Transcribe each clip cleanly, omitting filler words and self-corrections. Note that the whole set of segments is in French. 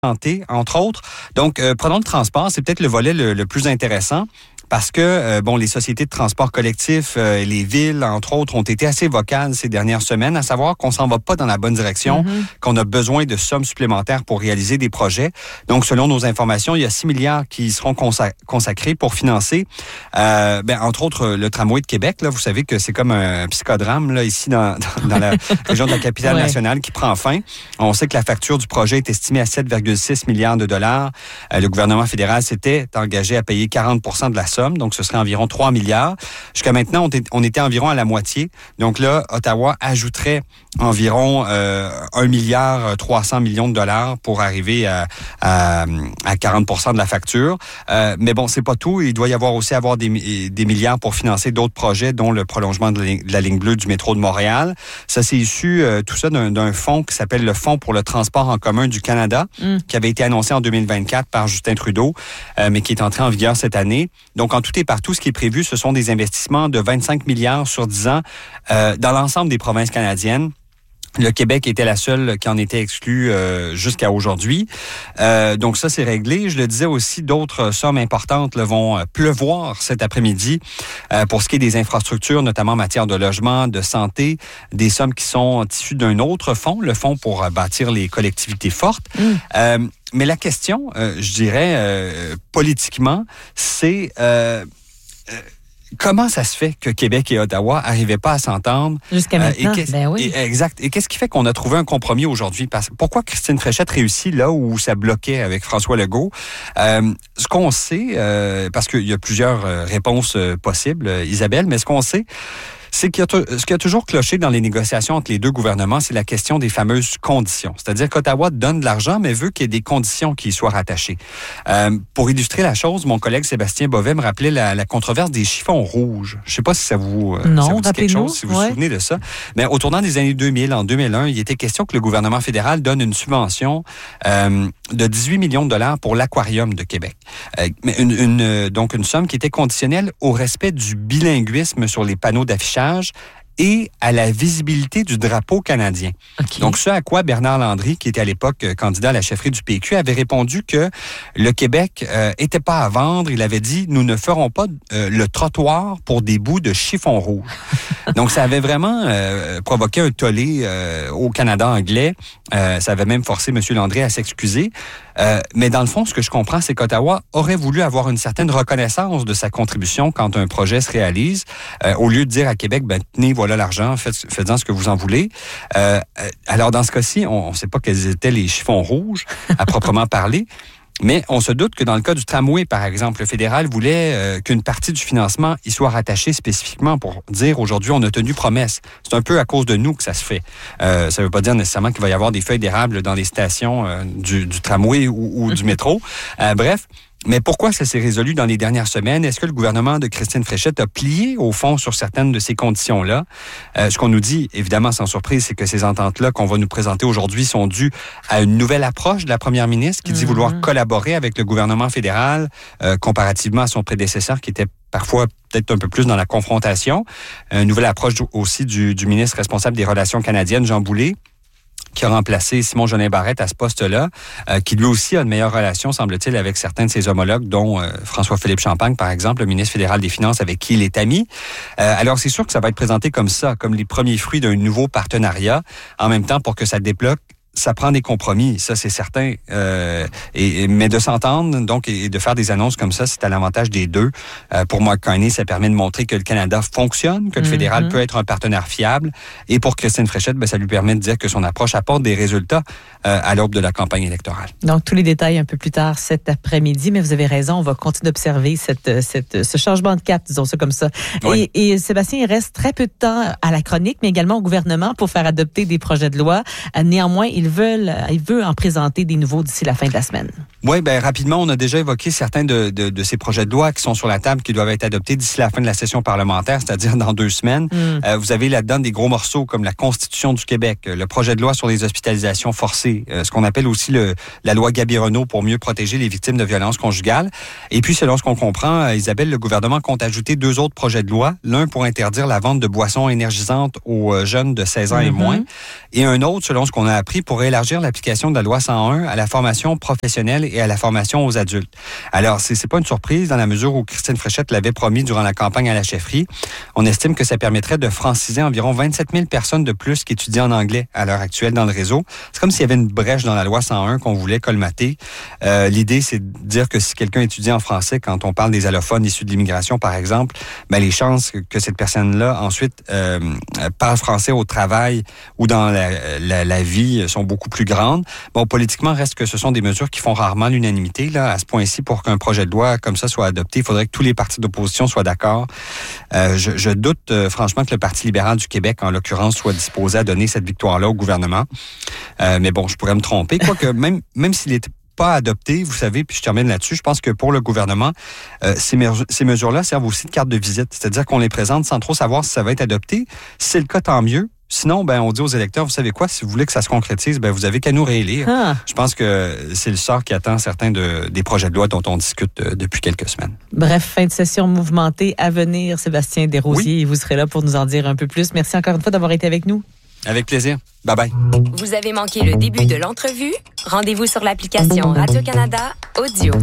santé, entre autres. Donc, prenons le transport, c'est peut-être le volet le plus intéressant. Parce que, les sociétés de transport collectif, les villes, entre autres, ont été assez vocales ces dernières semaines, à savoir qu'on s'en va pas dans la bonne direction, qu'on a besoin de sommes supplémentaires pour réaliser des projets. Donc, selon nos informations, il y a 6 milliards qui seront consacrés pour financer, entre autres, le tramway de Québec. Là, vous savez que c'est comme un psychodrame là, ici dans la région de la capitale nationale qui prend fin. On sait que la facture du projet est estimée à 7,6 milliards de dollars. Le gouvernement fédéral s'était engagé à payer 40% de la somme. Donc, ce serait environ 3 milliards. Jusqu'à maintenant, on était environ à la moitié. Donc là, Ottawa ajouterait environ 1 milliard 300 millions de dollars pour arriver à 40% de la facture. Mais bon, c'est pas tout. Il doit y avoir aussi des milliards pour financer d'autres projets, dont le prolongement de la ligne bleue du métro de Montréal. Ça, c'est issu, tout ça, d'un fonds qui s'appelle le Fonds pour le transport en commun du Canada, qui avait été annoncé en 2024 par Justin Trudeau, mais qui est entré en vigueur cette année. Donc, en tout et partout, ce qui est prévu, ce sont des investissements de 25 milliards sur 10 ans dans l'ensemble des provinces canadiennes. Le Québec était la seule qui en était exclue jusqu'à aujourd'hui. Donc ça, c'est réglé. Je le disais aussi, d'autres sommes importantes vont pleuvoir cet après-midi pour ce qui est des infrastructures, notamment en matière de logement, de santé, des sommes qui sont issues d'un autre fonds, le fonds pour bâtir les collectivités fortes. Mais la question, je dirais, politiquement, c'est comment ça se fait que Québec et Ottawa n'arrivaient pas à s'entendre? Jusqu'à maintenant, exact. Et qu'est-ce qui fait qu'on a trouvé un compromis aujourd'hui? Pourquoi Christine Fréchette réussit là où ça bloquait avec François Legault? Ce qu'on sait, parce qu'il y a plusieurs réponses possibles, Isabelle, mais ce qu'on sait, c'est ce qui a toujours cloché dans les négociations entre les deux gouvernements, c'est la question des fameuses conditions. C'est-à-dire qu'Ottawa donne de l'argent, mais veut qu'il y ait des conditions qui y soient rattachées. Pour illustrer la chose, mon collègue Sébastien Bovet me rappelait la controverse des chiffons rouges. Je ne sais pas si ça vous dit quelque chose, si vous vous souvenez de ça. Mais au tournant des années 2000, en 2001, il était question que le gouvernement fédéral donne une subvention de 18 millions de dollars pour l'Aquarium de Québec. Donc une somme qui était conditionnelle au respect du bilinguisme sur les panneaux d'affichage et à la visibilité du drapeau canadien. Okay. Donc, ce à quoi Bernard Landry, qui était à l'époque candidat à la chefferie du PQ, avait répondu que le Québec était pas à vendre. Il avait dit, nous ne ferons pas le trottoir pour des bouts de chiffon rouge. Donc, ça avait vraiment provoqué un tollé au Canada anglais. Ça avait même forcé M. Landry à s'excuser. Mais dans le fond, ce que je comprends, c'est qu'Ottawa aurait voulu avoir une certaine reconnaissance de sa contribution quand un projet se réalise, au lieu de dire à Québec, tenez, voilà l'argent, faites-en ce que vous en voulez. Alors, dans ce cas-ci, on ne sait pas quels étaient les chiffons rouges, à proprement parler. Mais on se doute que dans le cas du tramway, par exemple, le fédéral voulait qu'une partie du financement y soit rattachée spécifiquement pour dire aujourd'hui, on a tenu promesse. C'est un peu à cause de nous que ça se fait. Ça ne veut pas dire nécessairement qu'il va y avoir des feuilles d'érable dans les stations du tramway ou du métro. Bref. Mais pourquoi ça s'est résolu dans les dernières semaines? Est-ce que le gouvernement de Christine Fréchette a plié, au fond, sur certaines de ces conditions-là? Ce qu'on nous dit, évidemment, sans surprise, c'est que ces ententes-là qu'on va nous présenter aujourd'hui sont dues à une nouvelle approche de la première ministre qui dit vouloir collaborer avec le gouvernement fédéral, comparativement à son prédécesseur qui était parfois peut-être un peu plus dans la confrontation. Une nouvelle approche aussi du ministre responsable des Relations canadiennes, Jean Boulet, qui a remplacé Simon-Jolin Barrette à ce poste-là, qui lui aussi a une meilleure relation, semble-t-il, avec certains de ses homologues, dont François-Philippe Champagne, par exemple, le ministre fédéral des Finances, avec qui il est ami. Alors, c'est sûr que ça va être présenté comme ça, comme les premiers fruits d'un nouveau partenariat. En même temps, pour que ça débloque, ça prend des compromis, ça c'est certain. Mais de s'entendre, donc, et de faire des annonces comme ça, c'est à l'avantage des deux. Pour Mark Carney, ça permet de montrer que le Canada fonctionne, que le fédéral peut être un partenaire fiable. Et pour Christine Fréchette, ça lui permet de dire que son approche apporte des résultats à l'aube de la campagne électorale. Donc, tous les détails un peu plus tard cet après-midi, mais vous avez raison, on va continuer d'observer ce changement de cap, disons ça comme ça. Oui. Et Sébastien, il reste très peu de temps à la chronique, mais également au gouvernement pour faire adopter des projets de loi. Néanmoins, il veut en présenter des nouveaux d'ici la fin de la semaine. Oui, bien rapidement, on a déjà évoqué certains de ces projets de loi qui sont sur la table, qui doivent être adoptés d'ici la fin de la session parlementaire, c'est-à-dire dans 2 semaines. Vous avez là-dedans des gros morceaux comme la Constitution du Québec, le projet de loi sur les hospitalisations forcées, ce qu'on appelle aussi la loi Gabironneau pour mieux protéger les victimes de violences conjugales. Et puis, selon ce qu'on comprend, Isabelle, le gouvernement compte ajouter 2 autres projets de loi, l'un pour interdire la vente de boissons énergisantes aux jeunes de 16 ans et moins, et un autre, selon ce qu'on a appris, pour élargir l'application de la loi 101 à la formation professionnelle et à la formation aux adultes. Alors, c'est pas une surprise dans la mesure où Christine Fréchette l'avait promis durant la campagne à la chefferie. On estime que ça permettrait de franciser environ 27 000 personnes de plus qui étudient en anglais à l'heure actuelle dans le réseau. C'est comme s'il y avait une brèche dans la loi 101 qu'on voulait colmater. L'idée, c'est de dire que si quelqu'un étudie en français, quand on parle des allophones issus de l'immigration, par exemple, ben, les chances que cette personne-là, ensuite, parle français au travail ou dans la vie sont beaucoup plus grandes. Bon, politiquement, reste que ce sont des mesures qui font rarement l'unanimité. Là, à ce point-ci, pour qu'un projet de loi comme ça soit adopté, il faudrait que tous les partis d'opposition soient d'accord. Je doute franchement que le Parti libéral du Québec, en l'occurrence, soit disposé à donner cette victoire-là au gouvernement. Mais bon, je pourrais me tromper. Quoique, même s'il était pas adopté, vous savez, puis je termine là-dessus, je pense que pour le gouvernement, ces mesures-là servent aussi de carte de visite. C'est-à-dire qu'on les présente sans trop savoir si ça va être adopté. Si c'est le cas, tant mieux. Sinon, ben, on dit aux électeurs, vous savez quoi, si vous voulez que ça se concrétise, ben, vous avez qu'à nous réélire. Je pense que c'est le sort qui attend certains des projets de loi dont on discute depuis quelques semaines. Bref, fin de session mouvementée à venir, Sébastien Desrosiers, et vous serez là pour nous en dire un peu plus. Merci encore une fois d'avoir été avec nous. Avec plaisir. Bye-bye. Vous avez manqué le début de l'entrevue? Rendez-vous sur l'application Radio-Canada Audio.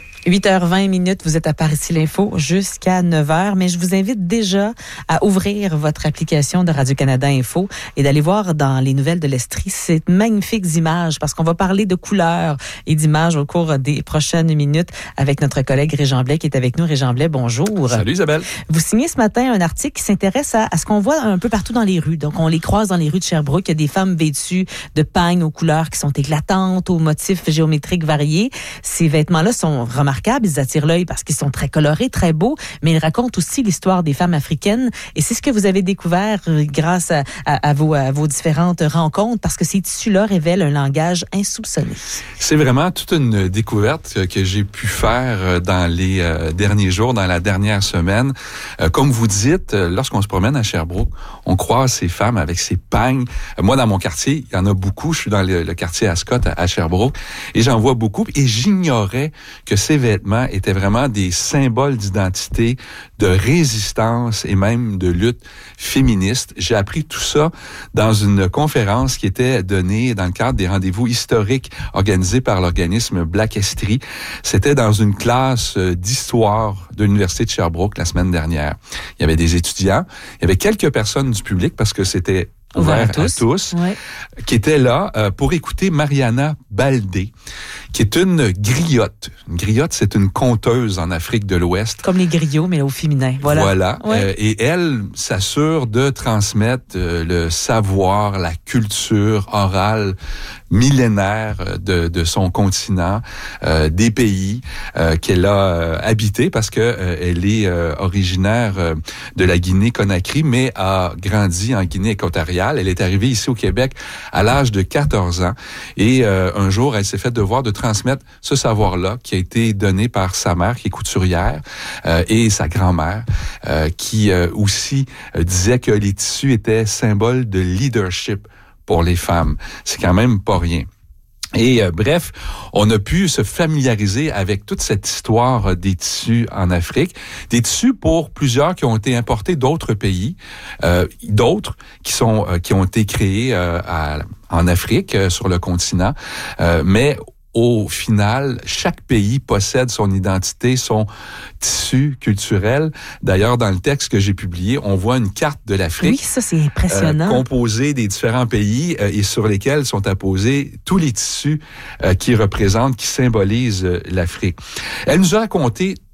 8h20, vous êtes à Par-Ici l'Info jusqu'à 9h, mais je vous invite déjà à ouvrir votre application de Radio-Canada Info et d'aller voir dans les nouvelles de l'Estrie ces magnifiques images, parce qu'on va parler de couleurs et d'images au cours des prochaines minutes avec notre collègue Régent Blais qui est avec nous. Régent Blais, bonjour. Salut Isabelle. Vous signez ce matin un article qui s'intéresse à ce qu'on voit un peu partout dans les rues. Donc, on les croise dans les rues de Sherbrooke. Il y a des femmes vêtues de pagnes aux couleurs qui sont éclatantes, aux motifs géométriques variés. Ces vêtements-là sont remarquables. Ils attirent l'œil parce qu'ils sont très colorés, très beaux, mais ils racontent aussi l'histoire des femmes africaines. Et c'est ce que vous avez découvert grâce à vos différentes rencontres, parce que ces tissus-là révèlent un langage insoupçonné. C'est vraiment toute une découverte que j'ai pu faire dans les derniers jours, dans la dernière semaine. Comme vous dites, lorsqu'on se promène à Sherbrooke, on croise ces femmes avec ces pagnes. Moi, dans mon quartier, il y en a beaucoup. Je suis dans le quartier Ascot à Sherbrooke et j'en vois beaucoup. Et j'ignorais que ces vêtements étaient vraiment des symboles d'identité, de résistance et même de lutte féministe. J'ai appris tout ça dans une conférence qui était donnée dans le cadre des rendez-vous historiques organisés par l'organisme Black Estrie. C'était dans une classe d'histoire de l'Université de Sherbrooke la semaine dernière. Il y avait des étudiants, il y avait quelques personnes du public parce que c'était ouvert à tous, qui était là pour écouter Mariana Baldé, qui est une griotte. Une griotte, c'est une conteuse en Afrique de l'Ouest. Comme les griots, mais au féminin. Voilà. Ouais. Et elle s'assure de transmettre le savoir, la culture orale millénaire de son continent, des pays qu'elle a habité, parce que elle est originaire de la Guinée-Conakry, mais a grandi en Guinée équatoriale. Elle est arrivée ici au Québec à l'âge de 14 ans. Et un jour, elle s'est fait devoir de transmettre ce savoir-là qui a été donné par sa mère, qui est couturière, et sa grand-mère, qui aussi disait que les tissus étaient symboles de leadership pour les femmes. C'est quand même pas rien. Et bref, on a pu se familiariser avec toute cette histoire des tissus en Afrique, des tissus pour plusieurs qui ont été importés d'autres pays, d'autres qui ont été créés en Afrique, sur le continent, mais au final, chaque pays possède son identité, son tissu culturel. D'ailleurs, dans le texte que j'ai publié, on voit une carte de l'Afrique. Oui, ça, c'est impressionnant. Composée des différents pays et sur lesquels sont apposés tous les tissus qui représentent, qui symbolisent l'Afrique. Elle nous a raconté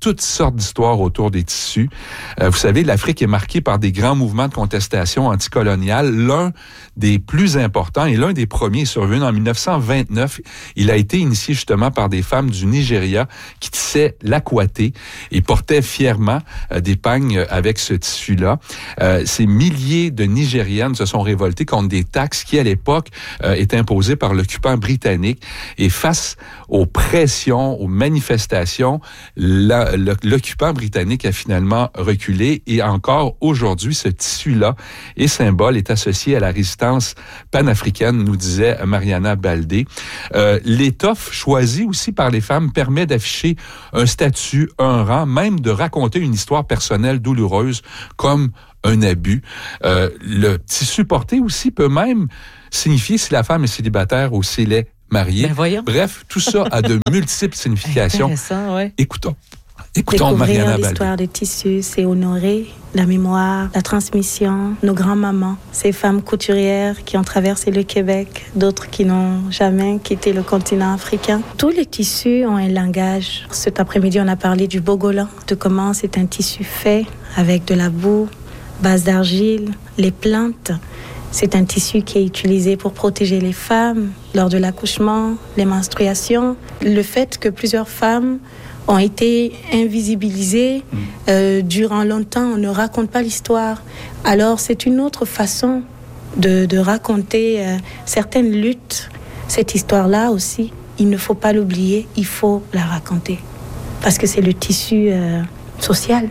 toutes sortes d'histoires autour des tissus. Vous savez, l'Afrique est marquée par des grands mouvements de contestation anticoloniale. L'un des plus importants et l'un des premiers est survenu en 1929. Il a été initié justement par des femmes du Nigeria qui tissaient l'akwate et portaient fièrement des pagnes avec ce tissu-là. Ces milliers de Nigériennes se sont révoltées contre des taxes qui, à l'époque, étaient imposées par l'occupant britannique. Et face aux pressions, aux manifestations, l'occupant britannique a finalement reculé. Et encore aujourd'hui, ce tissu-là et symbole est associé à la résistance panafricaine, nous disait Mariana Baldé. L'étoffe choisie aussi par les femmes permet d'afficher un statut, un rang, même de raconter une histoire personnelle douloureuse comme un abus. Le tissu porté aussi peut même signifier si la femme est célibataire ou si elle est mariée. Bref, tout ça a de multiples significations. Intéressant, ouais. Écoutons Découvrir Mariana Baldé. l'histoire des tissus, c'est honorer la mémoire, la transmission, nos grands-mamans, ces femmes couturières qui ont traversé le Québec, d'autres qui n'ont jamais quitté le continent africain. Tous les tissus ont un langage. Cet après-midi, on a parlé du bogolan, de comment c'est un tissu fait avec de la boue, base d'argile, les plantes. C'est un tissu qui est utilisé pour protéger les femmes lors de l'accouchement, les menstruations. Le fait que plusieurs femmes ont été invisibilisées durant longtemps, on ne raconte pas l'histoire. Alors c'est une autre façon de raconter certaines luttes. Cette histoire-là aussi, il ne faut pas l'oublier, il faut la raconter. Parce que c'est le tissu social.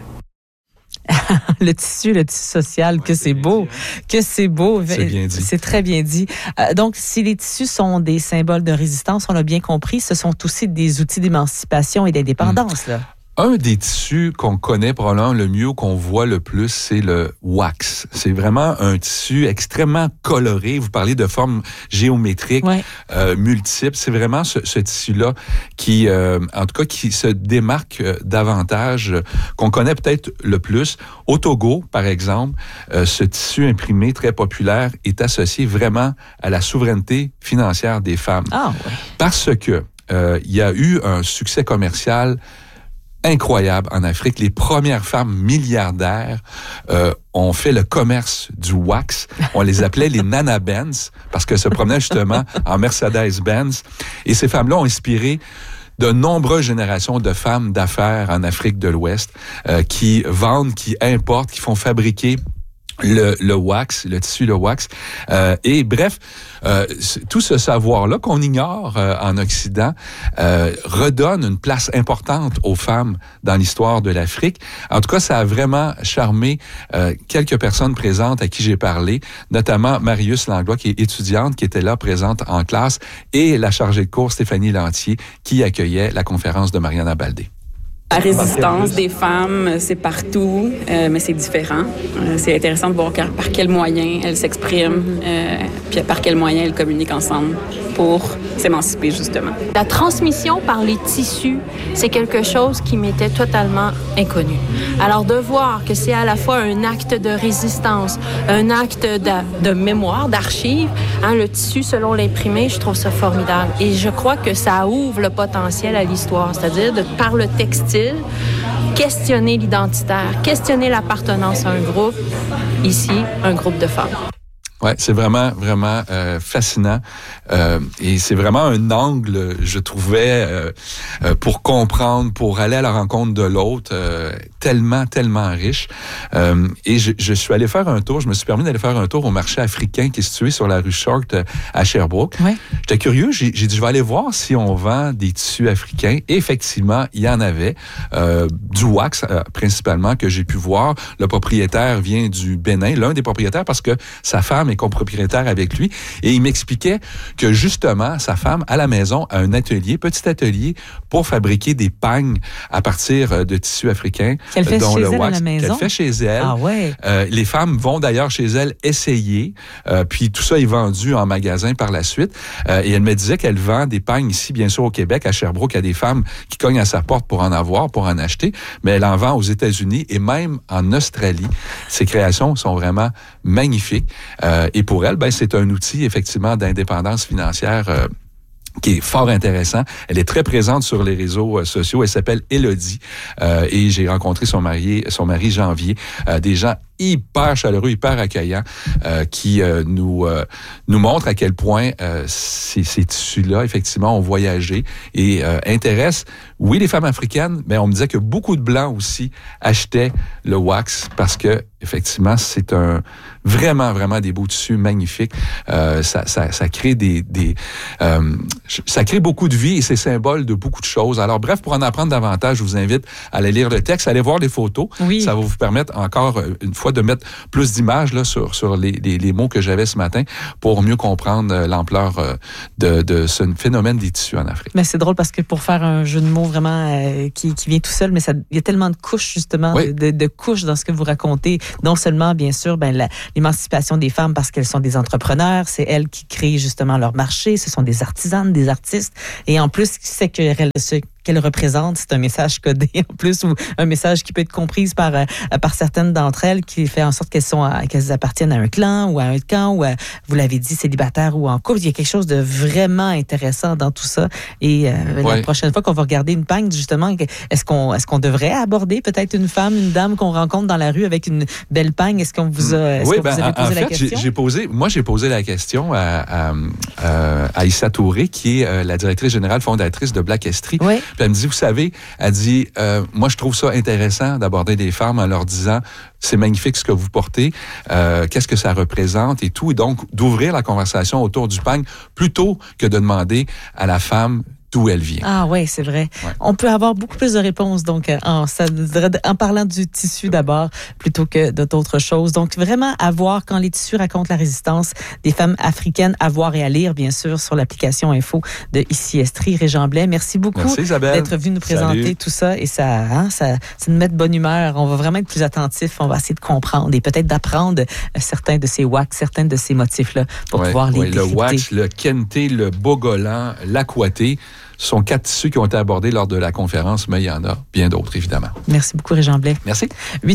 Le tissu social, que c'est beau, que c'est beau. C'est bien dit. C'est très bien dit. Donc, si les tissus sont des symboles de résistance, on l'a bien compris, ce sont aussi des outils d'émancipation et d'indépendance, là. Un des tissus qu'on connaît probablement le mieux, qu'on voit le plus, c'est le wax. C'est vraiment un tissu extrêmement coloré. Vous parlez de formes géométriques multiples. C'est vraiment ce tissu-là qui, en tout cas, qui se démarque davantage, qu'on connaît peut-être le plus. Au Togo, par exemple, ce tissu imprimé très populaire est associé vraiment à la souveraineté financière des femmes. Ah, ouais. Parce que il y a eu un succès commercial incroyable en Afrique. Les premières femmes milliardaires ont fait le commerce du wax. On les appelait les Nana Benz parce qu'elles se promenaient justement en Mercedes-Benz. Et ces femmes-là ont inspiré de nombreuses générations de femmes d'affaires en Afrique de l'Ouest qui vendent, qui importent, qui font fabriquer le wax, le tissu, le wax. Et bref, tout ce savoir-là qu'on ignore en Occident redonne une place importante aux femmes dans l'histoire de l'Afrique. En tout cas, ça a vraiment charmé quelques personnes présentes à qui j'ai parlé, notamment Marius Langlois, qui est étudiante, qui était là présente en classe, et la chargée de cours Stéphanie Lantier, qui accueillait la conférence de Mariana Baldé. La résistance des femmes, c'est partout, mais c'est différent. C'est intéressant de voir par quels moyens elles s'expriment, puis par quels moyens elles communiquent ensemble pour s'émanciper, justement. La transmission par les tissus, c'est quelque chose qui m'était totalement inconnu. Alors, de voir que c'est à la fois un acte de résistance, un acte de mémoire, d'archives, le tissu selon l'imprimé, je trouve ça formidable. Et je crois que ça ouvre le potentiel à l'histoire, c'est-à-dire par le textile, questionner l'identitaire, questionner l'appartenance à un groupe, ici, un groupe de femmes. Ouais, c'est vraiment fascinant et c'est vraiment un angle, je trouvais, pour comprendre, pour aller à la rencontre de l'autre, tellement riche. Et je suis allé faire un tour, je me suis permis d'aller faire un tour au marché africain qui est situé sur la rue Short à Sherbrooke. Ouais. J'étais curieux, j'ai dit je vais aller voir si on vend des tissus africains. Et effectivement, il y en avait du wax principalement que j'ai pu voir. Le propriétaire vient du Bénin, l'un des propriétaires, parce que sa femme est copropriétaire avec lui, et il m'expliquait que justement, sa femme, à la maison, a un atelier, petit atelier, pour fabriquer des pagnes à partir de tissus africains. Qu'elle fait dont chez le elle wax, à la maison? Qu'elle fait chez elle. Ah ouais. Les femmes vont d'ailleurs chez elle essayer, puis tout ça est vendu en magasin par la suite. Et elle me disait qu'elle vend des pagnes ici, bien sûr, au Québec, à Sherbrooke, à des femmes qui cognent à sa porte pour en avoir, pour en acheter, mais elle en vend aux États-Unis et même en Australie. Ses créations sont vraiment magnifiques. Et pour elle, c'est un outil, effectivement, d'indépendance financière qui est fort intéressant. Elle est très présente sur les réseaux sociaux. Elle s'appelle Élodie et j'ai rencontré son mari Janvier. Des gens hyper chaleureux, hyper accueillants qui nous montrent à quel point ces tissus-là, effectivement, ont voyagé et intéressent, oui, les femmes africaines, mais on me disait que beaucoup de Blancs aussi achetaient le wax parce que, effectivement, c'est vraiment des beaux tissus magnifiques. Ça crée ça crée beaucoup de vie et c'est symbole de beaucoup de choses. Alors, bref, pour en apprendre davantage, je vous invite à aller lire le texte, à aller voir les photos. Oui. Ça va vous permettre encore une fois de mettre plus d'images là sur les mots que j'avais ce matin pour mieux comprendre l'ampleur de ce phénomène des tissus en Afrique. Mais c'est drôle parce que pour faire un jeu de mots vraiment qui vient tout seul, mais il y a tellement de couches justement, oui. de couches dans ce que vous racontez. Non seulement, bien sûr, l'émancipation des femmes parce qu'elles sont des entrepreneurs, c'est elles qui créent justement leur marché, ce sont des artisanes, des artistes, et en plus, c'est qu'elle représente, c'est un message codé en plus ou un message qui peut être compris par certaines d'entre elles qui fait en sorte qu'elles appartiennent à un clan ou à un camp ou vous l'avez dit, célibataire ou en couple. Il y a quelque chose de vraiment intéressant dans tout ça. Et la prochaine fois qu'on va regarder une pagne, justement, est-ce qu'on devrait aborder peut-être une femme, une dame qu'on rencontre dans la rue avec une belle pagne? Est-ce qu'on vous a vous avez posé la question? J'ai posé la question à Aïssa Touré, qui est la directrice générale fondatrice de Black Estrie. Oui. Puis elle me dit, vous savez, elle dit, moi, je trouve ça intéressant d'aborder des femmes en leur disant, c'est magnifique ce que vous portez, qu'est-ce que ça représente et tout. Et donc, d'ouvrir la conversation autour du pagne plutôt que de demander à la femme d'où elle vient. Ah oui, c'est vrai. Ouais. On peut avoir beaucoup plus de réponses donc en parlant du tissu d'abord plutôt que d'autres choses. Donc vraiment à voir quand les tissus racontent la résistance des femmes africaines, à voir et à lire bien sûr sur l'application info de Ici Estrie. Régent Blais, merci beaucoup d'être venu nous présenter tout ça et ça nous met de bonne humeur. On va vraiment être plus attentifs, on va essayer de comprendre et peut-être d'apprendre certains de ces wax, certains de ces motifs-là pour pouvoir les décrypter. Le wax, le kente, le bogolan, l'aquaté, ce sont 4 tissus qui ont été abordés lors de la conférence, mais il y en a bien d'autres, évidemment. Merci beaucoup, Régent Blais. Merci.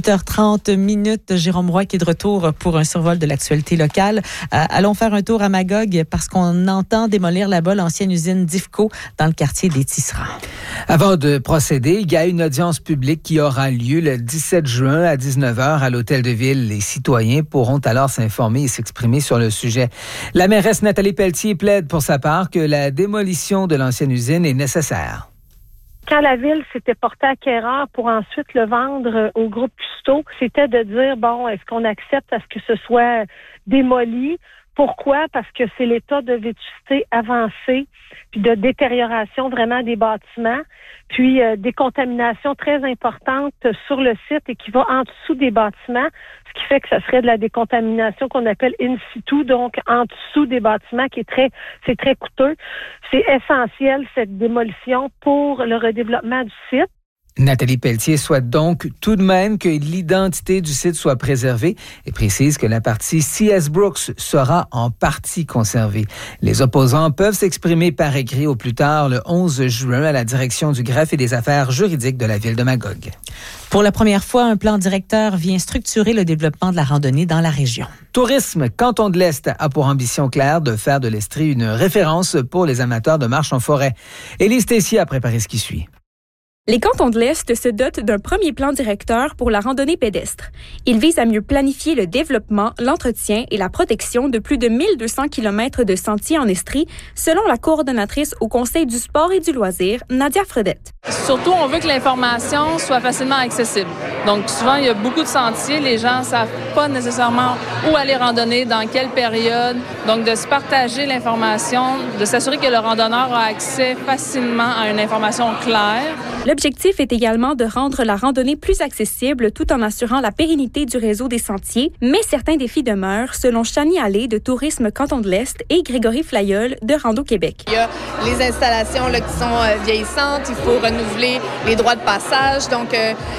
8h30, Jérôme Roy qui est de retour pour un survol de l'actualité locale. Allons faire un tour à Magog parce qu'on entend démolir là-bas l'ancienne usine d'IFCO dans le quartier des Tisserands. Avant de procéder, il y a une audience publique qui aura lieu le 17 juin à 19h à l'Hôtel de Ville. Les citoyens pourront alors s'informer et s'exprimer sur le sujet. La mairesse Nathalie Pelletier plaide pour sa part que la démolition de l'ancienne usine est nécessaire. Quand la ville s'était portée acquéreur pour ensuite le vendre au groupe Cousteau, c'était de dire, bon, est-ce qu'on accepte à ce que ce soit démoli? Pourquoi? Parce que c'est l'état de vétusté avancé, puis de détérioration vraiment des bâtiments, puis des contaminations très importantes sur le site et qui va en dessous des bâtiments, ce qui fait que ça serait de la décontamination qu'on appelle in situ, donc en dessous des bâtiments, c'est très coûteux. C'est essentiel, cette démolition, pour le redéveloppement du site. Nathalie Pelletier souhaite donc tout de même que l'identité du site soit préservée et précise que la partie C.S. Brooks sera en partie conservée. Les opposants peuvent s'exprimer par écrit au plus tard le 11 juin à la direction du greffe et des affaires juridiques de la ville de Magog. Pour la première fois, un plan directeur vient structurer le développement de la randonnée dans la région. Tourisme Canton de l'Est a pour ambition claire de faire de l'Estrie une référence pour les amateurs de marche en forêt. Élise Tessier a préparé ce qui suit. Les cantons de l'Est se dotent d'un premier plan directeur pour la randonnée pédestre. Il vise à mieux planifier le développement, l'entretien et la protection de plus de 1200 km de sentiers en Estrie, selon la coordonnatrice au Conseil du sport et du loisir, Nadia Fredette. Surtout, on veut que l'information soit facilement accessible. Donc, souvent, il y a beaucoup de sentiers. Les gens ne savent pas nécessairement où aller randonner, dans quelle période. Donc, de se partager l'information, de s'assurer que le randonneur a accès facilement à une information claire. L'objectif est également de rendre la randonnée plus accessible tout en assurant la pérennité du réseau des sentiers, mais certains défis demeurent, selon Chani Allé de Tourisme Canton de l'Est et Grégory Flailleul de Rando Québec. Il y a les installations là, qui sont vieillissantes, il faut renouveler les droits de passage, donc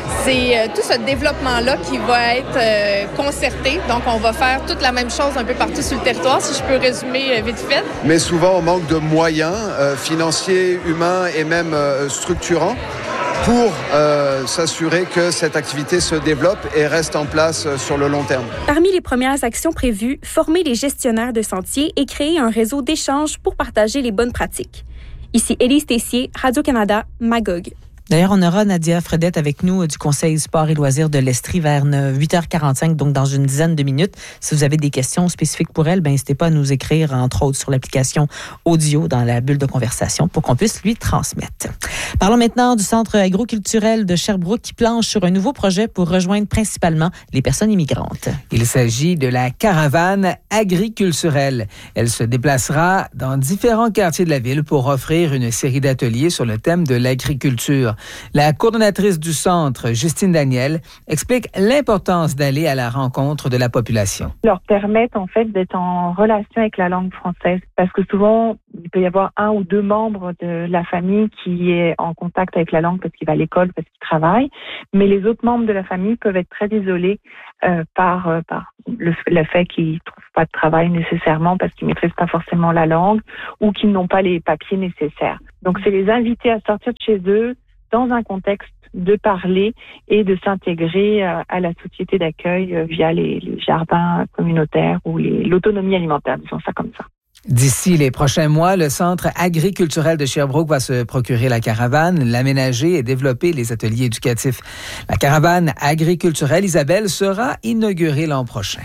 c'est tout ce développement-là qui va être concerté, donc on va faire toute la même chose un peu partout sur le territoire, si je peux résumer vite fait. Mais souvent on manque de moyens financiers, humains et même structurants pour s'assurer que cette activité se développe et reste en place sur le long terme. Parmi les premières actions prévues, former les gestionnaires de sentiers et créer un réseau d'échange pour partager les bonnes pratiques. Ici Élise Tessier, Radio-Canada, Magog. D'ailleurs, on aura Nadia Fredette avec nous du Conseil sport et loisirs de l'Estrie vers 8h45, donc dans une dizaine de minutes. Si vous avez des questions spécifiques pour elle, n'hésitez pas à nous écrire, entre autres, sur l'application audio dans la bulle de conversation pour qu'on puisse lui transmettre. Parlons maintenant du Centre agroculturel de Sherbrooke qui planche sur un nouveau projet pour rejoindre principalement les personnes immigrantes. Il s'agit de la caravane agriculturelle. Elle se déplacera dans différents quartiers de la ville pour offrir une série d'ateliers sur le thème de l'agriculture. La coordonnatrice du centre, Justine Daniel, explique l'importance d'aller à la rencontre de la population. Leur permettre en fait d'être en relation avec la langue française parce que souvent il peut y avoir un ou deux membres de la famille qui est en contact avec la langue parce qu'il va à l'école, parce qu'il travaille, mais les autres membres de la famille peuvent être très isolés par le fait qu'ils ne trouvent pas de travail nécessairement parce qu'ils ne maîtrisent pas forcément la langue ou qu'ils n'ont pas les papiers nécessaires. Donc c'est les inviter à sortir de chez eux dans un contexte de parler et de s'intégrer à la société d'accueil via les jardins communautaires ou l'autonomie alimentaire, disons ça comme ça. D'ici les prochains mois, le Centre agriculturel de Sherbrooke va se procurer la caravane, l'aménager et développer les ateliers éducatifs. La caravane agriculturelle, Isabelle, sera inaugurée l'an prochain.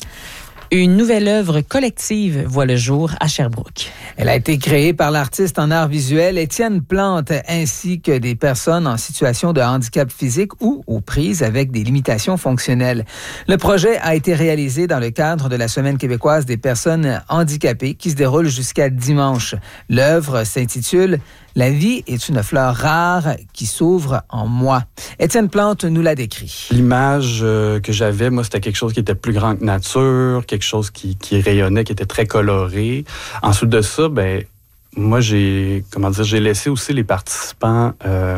Une nouvelle œuvre collective voit le jour à Sherbrooke. Elle a été créée par l'artiste en art visuel Étienne Plante ainsi que des personnes en situation de handicap physique ou aux prises avec des limitations fonctionnelles. Le projet a été réalisé dans le cadre de la Semaine québécoise des personnes handicapées qui se déroule jusqu'à dimanche. L'œuvre s'intitule « La vie est une fleur rare qui s'ouvre en moi ». Étienne Plante nous l'a décrit. L'image que j'avais, moi, c'était quelque chose qui était plus grand que nature, quelque chose qui rayonnait, qui était très coloré. Ensuite de ça, moi, j'ai laissé aussi les participants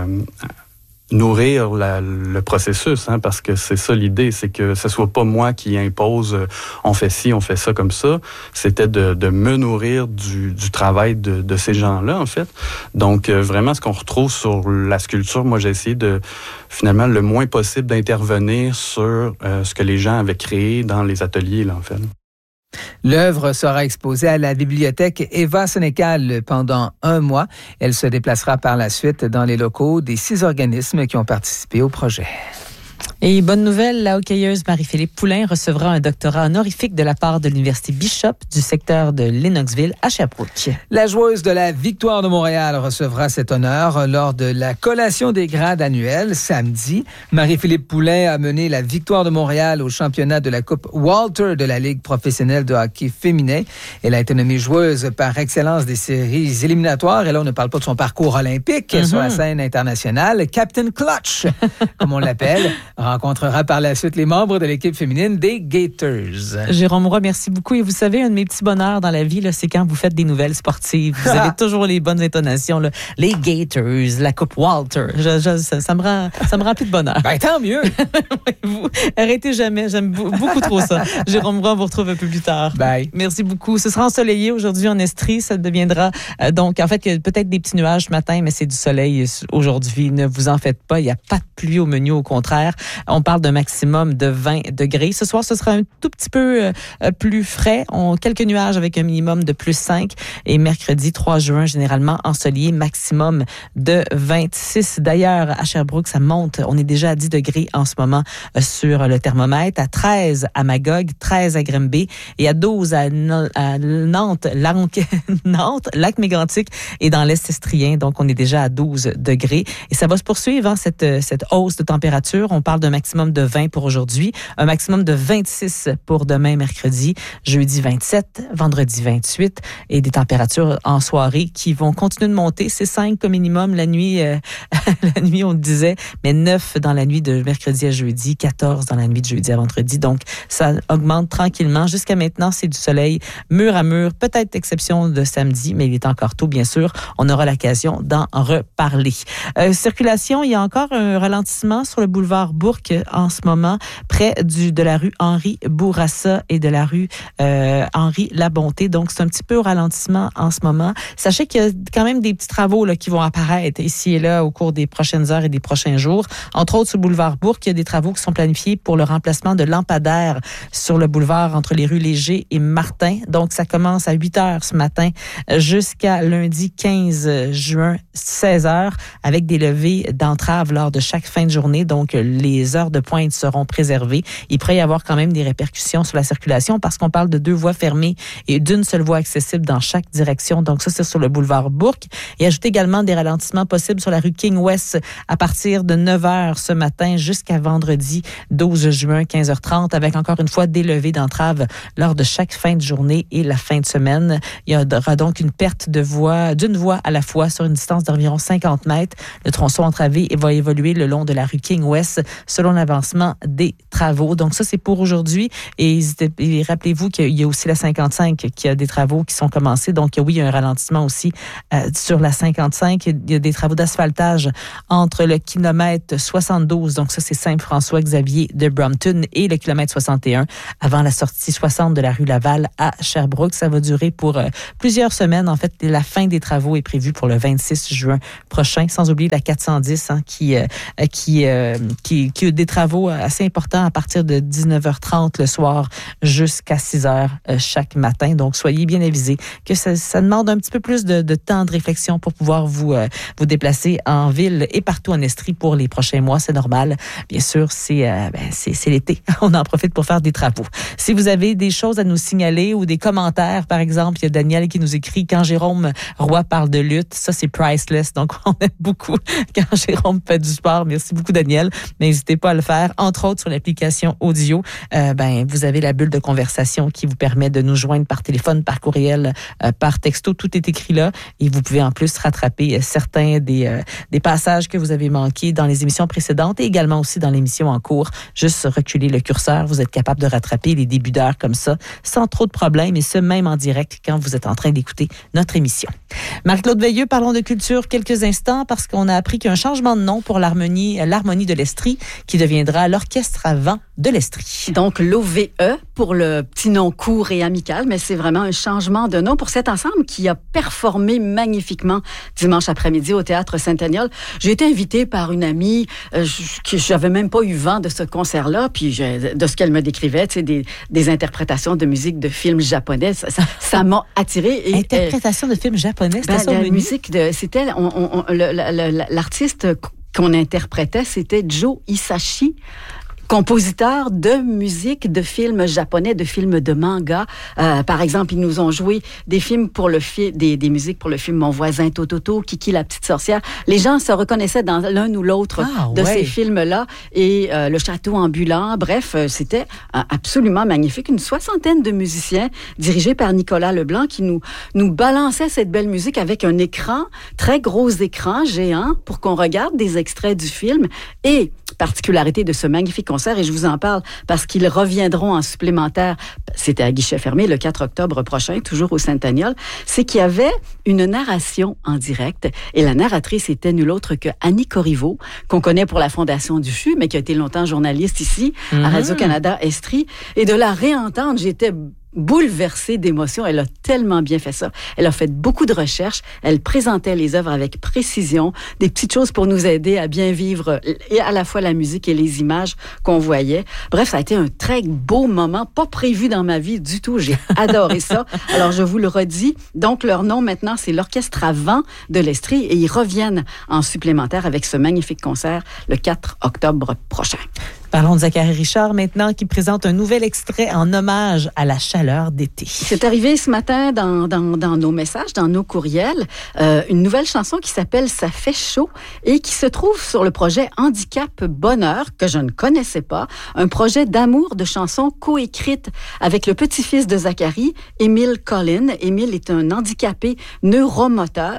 nourrir le processus, parce que c'est ça l'idée, c'est que ce soit pas moi qui impose on fait ci, on fait ça comme ça. C'était de me nourrir du travail de ces gens-là, en fait. Donc, vraiment, ce qu'on retrouve sur la sculpture, moi, j'ai essayé de, finalement, le moins possible d'intervenir sur ce que les gens avaient créé dans les ateliers, là, en fait. L'œuvre sera exposée à la bibliothèque Eva Sénécal pendant 1 mois. Elle se déplacera par la suite dans les locaux des 6 organismes qui ont participé au projet. Et bonne nouvelle, la hockeyeuse Marie-Philippe Poulain recevra un doctorat honorifique de la part de l'Université Bishop du secteur de Lennoxville à Sherbrooke. La joueuse de la Victoire de Montréal recevra cet honneur lors de la collation des grades annuelle samedi. Marie-Philippe Poulain a mené la Victoire de Montréal au championnat de la Coupe Walter de la Ligue professionnelle de hockey féminin. Elle a été nommée joueuse par excellence des séries éliminatoires. Et là, on ne parle pas de son parcours olympique sur la scène internationale. Captain Clutch, comme on l'appelle, rencontrera par la suite les membres de l'équipe féminine des Gators. Jérôme Roy, merci beaucoup. Et vous savez, un de mes petits bonheurs dans la vie, là, c'est quand vous faites des nouvelles sportives. Vous avez toujours les bonnes intonations. Là. Les Gators, la Coupe Walter. Ça me remplit de bonheur. Ben, tant mieux. Vous arrêtez jamais. J'aime beaucoup trop ça. Jérôme Roy, on vous retrouve un peu plus tard. Bye. Merci beaucoup. Ce sera ensoleillé aujourd'hui en Estrie. Ça deviendra donc, en fait, il y a peut-être des petits nuages ce matin, mais c'est du soleil aujourd'hui. Ne vous en faites pas. Il n'y a pas de pluie au menu, au contraire. On parle d'un maximum de 20 degrés. Ce soir, ce sera un tout petit peu plus frais. Quelques nuages avec un minimum de plus 5. Et mercredi 3 juin, généralement ensoleillé, maximum de 26. D'ailleurs, à Sherbrooke, ça monte. On est déjà à 10 degrés en ce moment sur le thermomètre. À 13 à Magog, 13 à Grimby et à 12 à Nantes, Lac Mégantic et dans l'Est estrien. Donc, on est déjà à 12 degrés. Et ça va se poursuivre, cette hausse de température. On parle d'un maximum de 20 pour aujourd'hui, un maximum de 26 pour demain, mercredi, jeudi 27, vendredi 28 et des températures en soirée qui vont continuer de monter. C'est 5 comme minimum la nuit, on le disait, mais 9 dans la nuit de mercredi à jeudi, 14 dans la nuit de jeudi à vendredi. Donc, ça augmente tranquillement. Jusqu'à maintenant, c'est du soleil mur à mur, peut-être exception de samedi, mais il est encore tôt, bien sûr. On aura l'occasion d'en reparler. Circulation, il y a encore un ralentissement sur le boulevard Bourque en ce moment, près de la rue Henri Bourassa et de la rue Henri Labonté. Donc, c'est un petit peu au ralentissement en ce moment. Sachez qu'il y a quand même des petits travaux là, qui vont apparaître ici et là au cours des prochaines heures et des prochains jours. Entre autres, sur le boulevard Bourque, il y a des travaux qui sont planifiés pour le remplacement de lampadaires sur le boulevard entre les rues Léger et Martin. Donc, ça commence à 8 heures ce matin jusqu'à lundi 15 juin, 16 heures, avec des levées d'entrave lors de chaque fin de journée. Donc, les heures de pointe seront préservées. Il pourrait y avoir quand même des répercussions sur la circulation parce qu'on parle de 2 voies fermées et d'une seule voie accessible dans chaque direction. Donc, ça, c'est sur le boulevard Bourque. Et ajoutez également des ralentissements possibles sur la rue King West à partir de 9 heures ce matin jusqu'à vendredi 12 juin, 15h30, avec encore une fois des levées d'entrave lors de chaque fin de journée et la fin de semaine. Il y aura donc une perte de voie, d'une voie à la fois sur une distance d'environ 50 mètres. Le tronçon entravé va évoluer le long de la rue King West selon l'avancement des travaux. Donc ça, c'est pour aujourd'hui. Et rappelez-vous qu'il y a aussi la 55 qui a des travaux qui sont commencés. Donc oui, il y a un ralentissement aussi sur la 55. Il y a des travaux d'asphaltage entre le kilomètre 72, donc ça c'est Saint-François-Xavier de Brompton, et le kilomètre 61 avant la sortie 60 de la rue Laval à Sherbrooke. Ça va durer pour plusieurs semaines. En fait, la fin des travaux est prévue pour le 26 juin prochain, sans oublier la 410 qui a des travaux assez importants à partir de 19h30 le soir jusqu'à 6h chaque matin. Donc, soyez bien avisés que ça demande un petit peu plus de temps de réflexion pour pouvoir vous déplacer en ville et partout en Estrie pour les prochains mois. C'est normal. Bien sûr, c'est l'été. On en profite pour faire des travaux. Si vous avez des choses à nous signaler ou des commentaires, par exemple, il y a Daniel qui nous écrit « Quand Jérôme Roy parle de lutte », ça c'est priceless. Donc, on aime beaucoup quand Jérôme fait du sport. Merci beaucoup, Daniel. Mais n'hésitez pas à le faire. Entre autres, sur l'application audio, vous avez la bulle de conversation qui vous permet de nous joindre par téléphone, par courriel, par texto. Tout est écrit là. Et vous pouvez en plus rattraper certains des passages que vous avez manqués dans les émissions précédentes et également aussi dans l'émission en cours. Juste reculer le curseur. Vous êtes capable de rattraper les débuts d'heure comme ça, sans trop de problèmes, et ce, même en direct quand vous êtes en train d'écouter notre émission. Marc-Claude Veilleux, parlons de culture quelques instants parce qu'on a appris qu'il y a un changement de nom pour l'harmonie de l'Estrie qui deviendra l'Orchestre à vent de l'Estrie. Donc, l'OVE pour le petit nom court et amical, mais c'est vraiment un changement de nom pour cet ensemble qui a performé magnifiquement dimanche après-midi au Théâtre Saint-Agnol. J'ai été invitée par une amie que j'avais même pas eu vent de ce concert-là, puis de ce qu'elle me décrivait, tu sais, des interprétations de musique de films japonais. Ça m'a attirée. Interprétation de films japonais, c'était ça, la musique c'était l'artiste qu'on interprétait, c'était Joe Hisaishi, compositeurs de musique de films japonais, de films de manga. Par exemple, ils nous ont joué des films pour des musiques pour le film Mon voisin Tototo, Kiki la petite sorcière. Les gens se reconnaissaient dans l'un ou l'autre de ces films-là. Et Le château ambulant. Bref, c'était absolument magnifique. Une 60aine de musiciens dirigés par Nicolas Leblanc qui nous balançaient cette belle musique avec un écran, très gros écran géant pour qu'on regarde des extraits du film. Et particularité de ce magnifique concert, et je vous en parle parce qu'ils reviendront en supplémentaire, c'était à guichet fermé le 4 octobre prochain, toujours au Saint-Agnol, c'est qu'il y avait une narration en direct, et la narratrice était nulle autre que Annie Corriveau, qu'on connaît pour la Fondation du CHU, mais qui a été longtemps journaliste ici, à Radio-Canada Estrie, et de la réentendre, j'étais bouleversée d'émotion. Elle a tellement bien fait ça. Elle a fait beaucoup de recherches. Elle présentait les œuvres avec précision, des petites choses pour nous aider à bien vivre et à la fois la musique et les images qu'on voyait. Bref, ça a été un très beau moment, pas prévu dans ma vie du tout. J'ai adoré ça. Alors, je vous le redis. Donc, leur nom maintenant, c'est l'Orchestre à vent de l'Estrie, et ils reviennent en supplémentaire avec ce magnifique concert le 4 octobre prochain. Parlons de Zachary Richard maintenant, qui présente un nouvel extrait en hommage à la chaleur d'été. C'est arrivé ce matin dans nos messages, dans nos courriels, une nouvelle chanson qui s'appelle « Ça fait chaud » et qui se trouve sur le projet Handicap Bonheur, que je ne connaissais pas, un projet d'amour de chansons coécrites avec le petit-fils de Zachary, Émile Collin. Émile est un handicapé neuromoteur,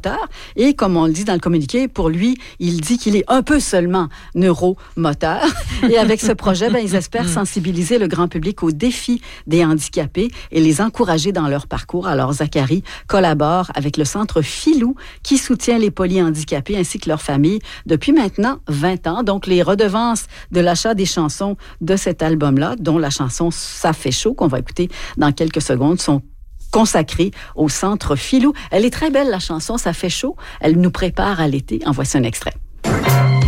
et comme on le dit dans le communiqué, pour lui, il dit qu'il est un peu seulement neuromoteur. Et avec ce projet, ils espèrent sensibiliser le grand public aux défis des handicapés et les encourager dans leur parcours. Alors, Zachary collabore avec le Centre Filou qui soutient les polyhandicapés ainsi que leurs familles depuis maintenant 20 ans. Donc, les redevances de l'achat des chansons de cet album-là, dont la chanson « Ça fait chaud » qu'on va écouter dans quelques secondes, sont consacrée au Centre Filou. Elle est très belle, la chanson « Ça fait chaud ». Elle nous prépare à l'été. En voici un extrait.